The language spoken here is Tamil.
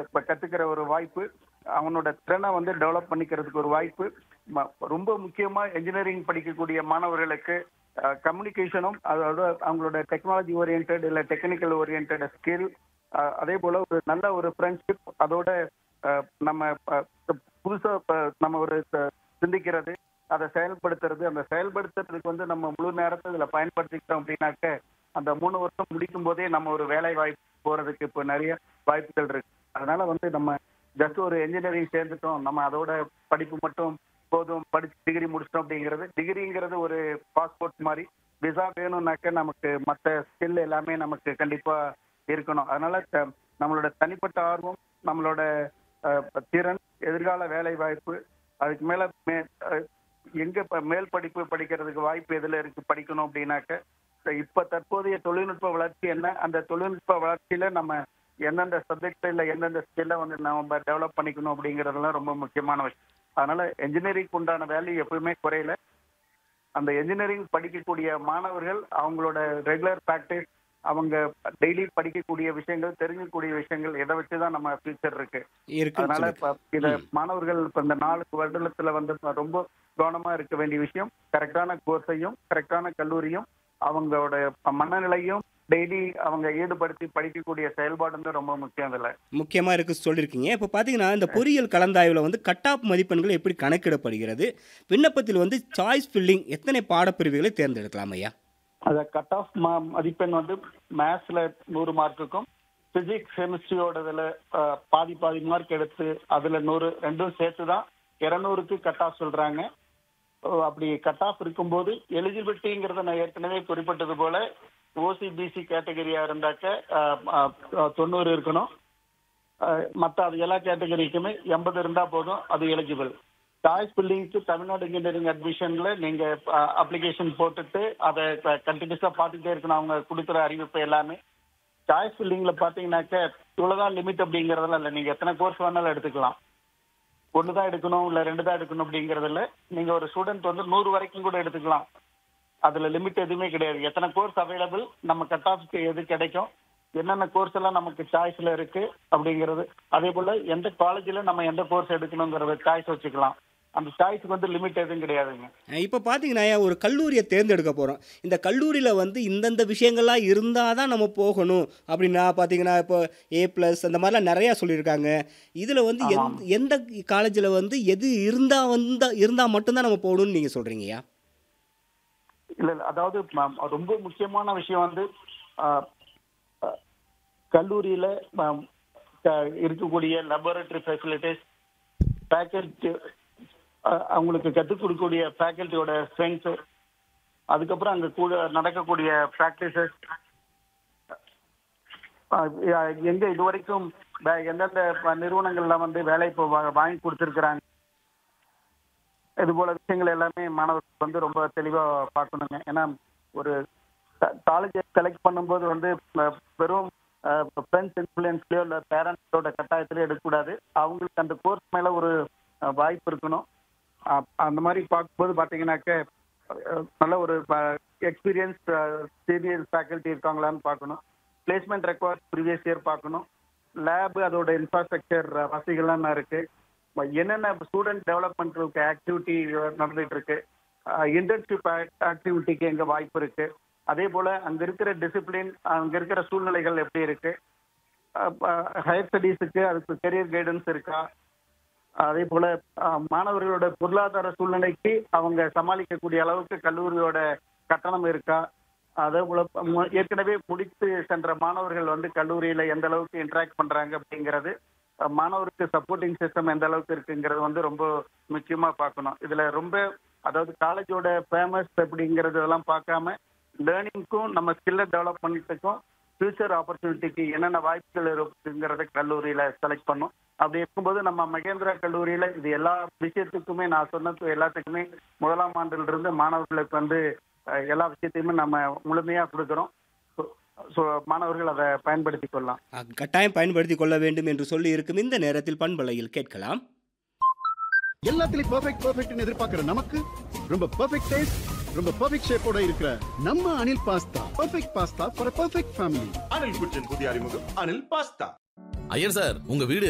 கத்துக்கிற ஒரு வாய்ப்பு, அவனோட திறனை வந்து டெவலப் பண்ணிக்கிறதுக்கு ஒரு வாய்ப்பு. ரொம்ப முக்கியமா இன்ஜினியரிங் படிக்கக்கூடிய மாணவர்களுக்கு கம்யூனிகேஷனும், அதாவது அவங்களோட டெக்னாலஜி ஓரியன்ட் இல்ல டெக்னிக்கல் ஓரியன்ட் ஸ்கில், அதே போல ஒரு நல்ல ஒரு ஃப்ரெண்ட்ஷிப், அதோட நம்ம புதுசா நம்ம ஒரு சிந்திக்கிறது, அதை செயல்படுத்துறது, அந்த செயல்படுத்துறதுக்கு வந்து நம்ம முழு நேரத்தை இதுல பயன்படுத்திக்கிட்டோம் அப்படின்னாக்க அந்த 3 வருஷம் முடிக்கும் போதே நம்ம ஒரு வேலை வாய்ப்பு போறதுக்கு இப்போ நிறைய வாய்ப்புகள் இருக்கு. அதனால வந்து நம்ம ஜஸ்ட் ஒரு இன்ஜினியரிங் சேர்ந்துட்டோம், நம்ம அதோட படிப்பு மட்டும் போதும், படிச்சு டிகிரி முடிச்சிட்டோம் அப்படிங்கிறது, டிகிரிங்கிறது ஒரு பாஸ்போர்ட் மாதிரி. விசா வேணும்னாக்க நமக்கு மற்ற ஸ்கில் எல்லாமே நமக்கு கண்டிப்பா இருக்கணும். அதனால நம்மளோட தனிப்பட்ட ஆர்வம், நம்மளோட திறன், எதிர்கால வேலை வாய்ப்பு, அதுக்கு மேல எங்க மேல் படிப்பு படிக்கிறதுக்கு வாய்ப்பு எதுல இருக்கு படிக்கணும் அப்படின்னாக்க, இப்ப தற்போதைய தொழில்நுட்ப வளர்ச்சி என்ன, அந்த தொழில்நுட்ப வளர்ச்சியில நம்ம எந்தெந்த சப்ஜெக்ட் இல்ல எந்தெந்த ஸ்கில்ல வந்து நம்ம டெவலப் பண்ணிக்கணும் அப்படிங்கறதெல்லாம் ரொம்ப முக்கியமான விஷயம். அதனால என்ஜினியரிங் உண்டான வேல்யூ எப்பவுமே குறையல. அந்த என்ஜினியரிங் படிக்கக்கூடிய மாணவர்கள் அவங்களோட ரெகுலர் பிராக்டிஸ், அவங்க டெய்லி படிக்கக்கூடிய விஷயங்கள், தெரிஞ்சக்கூடிய விஷயங்கள், இதை வச்சுதான் நம்ம ஃபியூச்சர் இருக்கு. அதனால இத மாணவர்கள் இப்ப இந்த 4 வருடத்துல வந்து ரொம்ப கவனமா இருக்க வேண்டிய விஷயம், கரெக்டான கோர்ஸையும் கரெக்டான கல்லூரியும் அவங்களோட மனநிலையும் டெய்லி அவங்க ஈடுபடுத்தி படிக்கக்கூடிய செயல்பாடு வந்து ரொம்ப முக்கியம். இதுல முக்கியமா இருக்கு சொல்லியிருக்கீங்க. இப்போ பார்த்தீங்கன்னா, இந்த பொறியியல் கலந்தாய்வுல வந்து கட் ஆஃப் மதிப்பெண்கள் எப்படி கணக்கிடப்படுகிறது? விண்ணப்பத்தில் வந்து சாய்ஸ் ஃபில்லிங் எத்தனை பாடப்பிரிவுகளை தேர்ந்தெடுக்கலாம் ஐயா? அத கட் ஆஃப் மதிப்பெண் வந்து மேத்ஸ்ல 100 மார்க்குக்கும், பிசிக்ஸ் கெமிஸ்ட்ரியோட பாதி மார்க் எடுத்து அதுல 100 ரெண்டும் சேர்த்துதான் 200க்கு கட் ஆஃப் சொல்றாங்க. அப்படி கட் ஆஃப் இருக்கும்போது எலிஜிபிலிட்டிங்கிறத நான் ஏற்கனவே குறிப்பிட்டது போல ஓசிபிசி கேட்டகரியா இருந்தாக்க 90 இருக்கணும். மற்ற அது எல்லா கேட்டகரிக்குமே 80 இருந்தா போதும், அது எலிஜிபிள். சாய்ஸ் பில்லிங்க்கு தமிழ்நாடு இன்ஜினியரிங் அட்மிஷன்ல நீங்க அப்ளிகேஷன் போட்டுட்டு அதை கண்டினியூஸா பார்த்துட்டே இருக்கணும், அவங்க கொடுக்குற அறிவிப்பு எல்லாமே. சாய்ஸ் பில்லிங்ல பாத்தீங்கன்னாக்க இவ்வளவுதான் லிமிட் அப்படிங்கறதுல இல்ல, நீங்க எத்தனை கோர்ஸ் வேணாலும் எடுத்துக்கலாம். 1 தான் எடுக்கணும் இல்ல 2 தான் எடுக்கணும் அப்படிங்கறது இல்ல. நீங்க ஒரு ஸ்டூடெண்ட் வந்து 100 வரைக்கும் கூட எடுத்துக்கலாம். அதுல லிமிட் எதுவுமே கிடையாது. எத்தனை கோர்ஸ் அவைலபிள், நம்ம கட் ஆஃப்க்கு எது கிடைக்கும், என்னென்ன கோர்ஸ் எல்லாம் நமக்கு சாய்ஸ்ல இருக்கு அப்படிங்கிறது, அதே போல எந்த காலேஜ்ல நம்ம எந்த கோர்ஸ் எடுக்கணுங்கிறத சாய்ஸ் வச்சுக்கலாம். அந்த சாய்ஸ்க்கு வந்து லிமிட் எதுவும் கிடையாதுங்க. இப்போ பார்த்தீங்கன்னா, ஒரு கல்லூரியை தேர்ந்தெடுக்க போகிறோம். இந்த கல்லூரியில் வந்து இந்தந்த விஷயங்கள்லாம் இருந்தால் தான் நம்ம போகணும் அப்படின்னா பார்த்தீங்கன்னா, இப்போ A+ அந்த மாதிரிலாம் நிறையா சொல்லியிருக்காங்க. இதில் வந்து எந்த காலேஜில் வந்து எது இருந்தால் மட்டும்தான் நம்ம போகணும்னு நீங்கள் சொல்கிறீங்கய்யா? இல்ல, அதாவது ரொம்ப முக்கியமான விஷயம் வந்து கல்லூரியில இருக்கக்கூடிய லெபார்டரி ஃபெசிலிட்டிஸ், ஃபேக்கல்டி, அவங்களுக்கு கற்றுக் கொடுக்கக்கூடிய ஃபேக்கல்ட்டியோட ஸ்ட்ரென்த், அதுக்கப்புறம் அங்க கூட நடக்கக்கூடிய ப்ராக்டிசஸ், எங்க இதுவரைக்கும் எந்தெந்த நிறுவனங்கள்ல வந்து வேலை இப்போ வாங்கி கொடுத்துருக்குறாங்க, இது போல விஷயங்கள் எல்லாமே மாணவர்கள் வந்து ரொம்ப தெளிவா பார்க்கணுங்க. ஏன்னா ஒரு காலேஜ் செலக்ட் பண்ணும்போது வந்து வெறும் ஃப்ரெண்ட்ஸ் இன்ஃப்ளூயன்ஸ்லயோ இல்லை பேரண்ட்ஸோட கட்டாயத்திலயோ எடுக்கக்கூடாது. அவங்களுக்கு அந்த கோர்ஸ் மேல ஒரு வாய்ப்பு இருக்கணும். அந்த மாதிரி பார்க்கும்போது பார்த்தீங்கன்னாக்க நல்ல ஒரு எக்ஸ்பீரியன்ஸ் சீனியர் ஃபேக்கல்ட்டி இருக்காங்களான்னு பார்க்கணும். பிளேஸ்மெண்ட் ரெக்கார்ட் ப்ரீவியஸ் இயர் பார்க்கணும். லேபு, அதோட இன்ஃப்ராஸ்ட்ரக்சர் வசதிகள்லாம் இருக்கு, என்னென்ன ஸ்டூடெண்ட் டெவலப்மெண்ட் ஆக்டிவிட்டி நடந்துட்டு இருக்கு, இன்டர்ன்ஷிப் ஆக்டிவிட்டிக்கு எங்க வாய்ப்பு இருக்கு, அதே போல அங்க இருக்கிற டிசிப்ளின், அங்க இருக்கிற சூழ்நிலைகள் எப்படி இருக்கு, ஹையர் ஸ்டடீஸுக்கு அதுக்கு கெரியர் கைடன்ஸ் இருக்கா, அதே போல மாணவர்களோட பொருளாதார சூழ்நிலைக்கு அவங்க சமாளிக்கக்கூடிய அளவுக்கு கல்லூரியோட கட்டணம் இருக்கா, அதே போல ஏற்கனவே முடித்து சென்ற மாணவர்கள் வந்து கல்லூரியில எந்த அளவுக்கு இன்டராக்ட் பண்றாங்க அப்படிங்கிறது, மாணவருக்கு சப்போர்ட்டிங் சிஸ்டம் எந்த அளவுக்கு இருக்குங்கிறது வந்து ரொம்ப முக்கியமா பார்க்கணும். இதுல ரொம்ப அதாவது காலேஜோட ஃபேமஸ் அப்படிங்கிறது எல்லாம் பார்க்காம லேர்னிங்க்கும் நம்ம ஸ்கில்லை டெவலப் பண்ணிட்டுக்கும் ஃபியூச்சர் ஆப்பர்ச்சுனிட்டிக்கு என்னென்ன வாய்ப்புகள் இருக்குங்கிறத கல்லூரியில செலக்ட் பண்ணும். அப்படி இருக்கும்போது நம்ம மகேந்திரா கல்லூரியில இது எல்லா விஷயத்துக்குமே நான் சொன்னது எல்லாத்துக்குமே 1ஆம் ஆண்டில் இருந்து மாணவர்களுக்கு வந்து எல்லா விஷயத்தையுமே நம்ம முழுமையா கொடுக்குறோம். மாணவர்கள் அதை பயன்படுத்தி கொள்ளலாம். கட்டாயம் பயன்படுத்தி கொள்ள வேண்டும் என்று சொல்லி இருக்கும் இந்த நேரத்தில் பண்பலையில் கேட்கலாம். எல்லாத்துலயும் பெர்ஃபெக்ட்னு எதிர்பார்க்கிற நமக்கு ரொம்ப பெர்ஃபெக்ட் டேஸ்ட், ரொம்ப பெர்ஃபெக்ட் ஷேப்போட இருக்கிற நம்ம Anil pasta. Perfect pasta for perfect family. Anil குச்சின் புதிய அறிமுகம் அனில் பாஸ்தா. ஐயர் சார், உங்க வீடு